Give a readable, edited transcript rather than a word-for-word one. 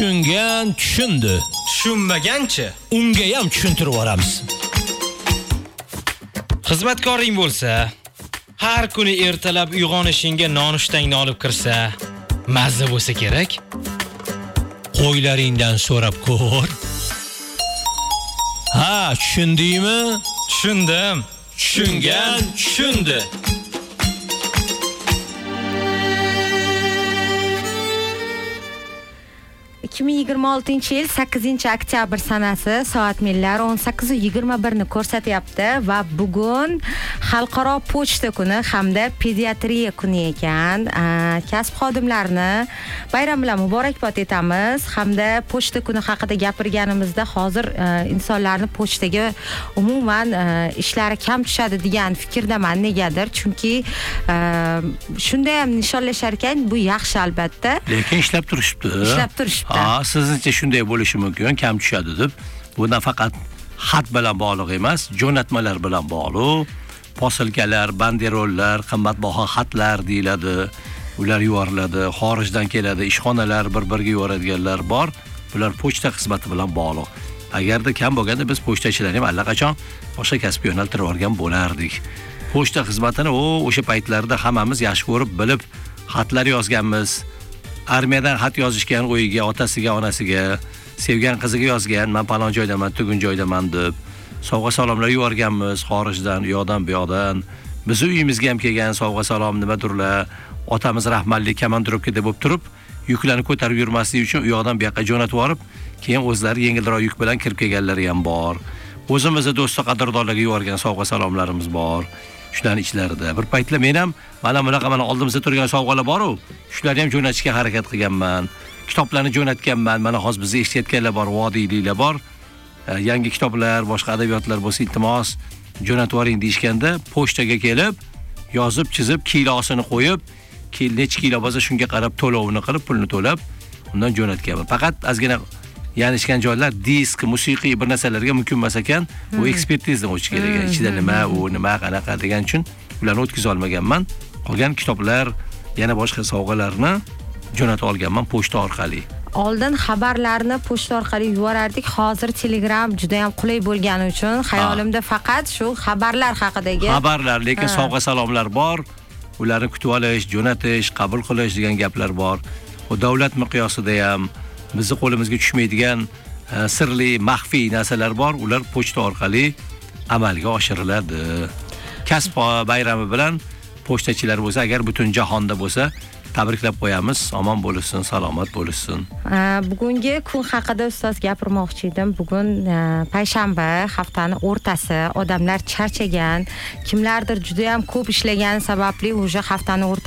Tushungan tushundi. Tushunmaganchi? Unga ham tushuntirib yuboramiz. Xizmatkoring bo'lsa, har kuni ertalab uyg'onishingga nonushtangni olib kirsa, mazza bo'lsa kerak. Qo'ylaringdan so'rab ko'r. Ha, tushundingmi? Tushundim. Tushungan tushundi. 2026-yil 8-oktyabr sanasi soat millar 18:21 ni ko'rsatyapti va bugun Xalqaro pochta kuni hamda pediatriya kuni ekan. Kasb xodimlarini bayram bilan muborakbod etamiz hamda pochta kuni haqida gapirganimizda hozir insonlarni pochtaga umuman ishlari kam tushadi degan fikrdaman negadir. Chunki shunday ham nishonlashar ekan, bu yaxshi albatta. Lekin ishlab turishibdi. Ishlab turishibdi. Sizningcha shunday bo'lishi mumkin, kam tushadi deb. Bu nafaqat xat bilan bog'liq emas, jo'natmalar bilan bog'liq. Posilkalar, banderollar, qimmatbaho xatlar deyiladi. Ular yuboriladi, xorijdan keladi, ishxonalar bir-biriga yuboradiganlar bor. Bular pochta xizmati bilan bog'liq. Agarda kam bo'lganda biz pochtachilarni ham allaqachon boshqa kasbga yo'naltirib yuborgan bo'lardik. Pochta xizmatini o'sha paytlarda hammamiz yaxshi ko'rib, bilib xatlar yozganmiz. Armiyadan xat yozishgan o'yiga, otasiga, onasiga, sevgan qiziga yozgan, men palon joydaman, tugun joydaman deb sovg'a salomlar yuborganmiz, xorijdan, u yoqdan, bu yoqdan. Bizi uyimizga ham kelgan sovg'a salom nimadirlar, otamiz rahmatli kamandirovkada bo'lib turib, yuklarni ko'tarib yurmasligi uchun u yoqdan bu yoqqa jo'natib yorib, keyin o'zlari yengilroq yuk bilan kirib kelganlari ham bor. O'zimizni do'stlar, qadrdonlarga yuborgan sovg'a salomlarimiz bor. Shularning ichlarida bir paytlar men ham mana oldimizda turgan sovg'alar bor-ku, shularni ham jo'natishga harakat qilganman. Kitoblarni jo'natganman. Mana hozir bizni eshitayotganlar bor, vodiyliklar bor. Yangi kitoblar, boshqa adabiyotlar bo'lsa, iltimos jo'natib yuboring deyishganda, pochtaga kelib, yozib, chizib, kilosini qo'yib, necha kilo bo'lsa shunga qarab to'lovini qilib, pulni to'lab, undan jo'natganman. Faqat ozgina yanishgan joylar disk, musiqiy bir narsalarga mumkin emas ekan, bu ekspertizdan o'tish kerak. Ichida nima, nima, qanaqa degan uchun ularni o'tkiza olmaganman. Qolgan kitoblar, yana boshqa sovg'alarni jo'natib olganman pochta orqali. Oldin xabarlarni pochta orqali yuborardik. Hozir Telegram juda ham qulay bo'lgani uchun xayolimda faqat shu xabarlar haqidagi xabarlar, lekin sovg'a salomlar bor. Ularni kutib olish, jo'natish, qabul qilish degan gaplar bor. O davlat miqyosida ham bizni qo'limizga tushmaydigan sirli, maxfiy narsalar bor. Ular pochta orqali amalga oshiriladi. Kasb bayrami bilan pochtachilar bo'lsa, agar butun jahonda bo'lsa, tabriklab qo'yamiz. Omon bo'lsin, salomat bo'lsin. Bugungi kun haqida ustoz gapirmoqchi edim. Bugun payshanba, haftaning o'rtasi. Odamlar charchagan, kimlardir juda ham ko'p ishlagani sababli o'sha haftaning